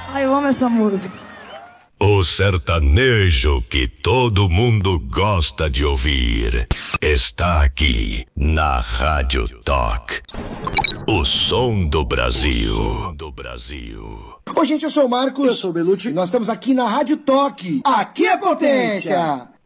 Ai, eu amo essa música. O sertanejo que todo mundo gosta de ouvir está aqui na Rádio Talk. O som do Brasil. Oi, gente, eu sou o Marcos. Eu sou o Belucci. E nós estamos aqui na Rádio Talk. Aqui é potência!